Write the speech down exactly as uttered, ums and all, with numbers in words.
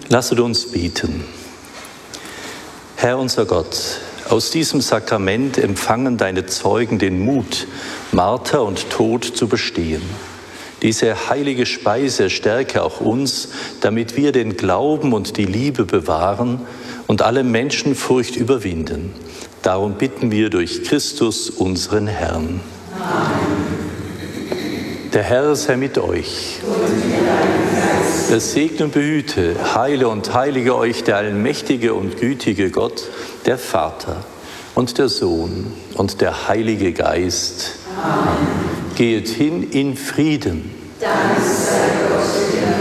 Lasset uns beten. Herr unser Gott, aus diesem Sakrament empfangen deine Zeugen den Mut, Marter und Tod zu bestehen. Diese heilige Speise stärke auch uns, damit wir den Glauben und die Liebe bewahren und alle Menschenfurcht überwinden. Darum bitten wir durch Christus, unseren Herrn. Amen. Der Herr sei mit euch. Es segne und behüte, heile und heilige euch der allmächtige und gütige Gott, der Vater und der Sohn und der Heilige Geist. Amen. Geht hin in Frieden. Dank sei Gott.